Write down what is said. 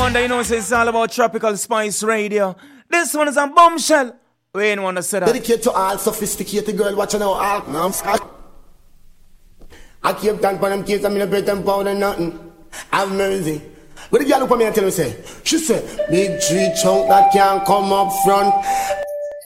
one that you know says it's all about Tropical Spice Radio. This one is a bombshell. We ain't want to say that. Dedicate to all sophisticated girl watching our all. No, I keep talking for them kids, I'm in a bread and powder, nothing. Have mercy. But the girl look at me and tell me, say, she said, big tree trunk that can't come up front.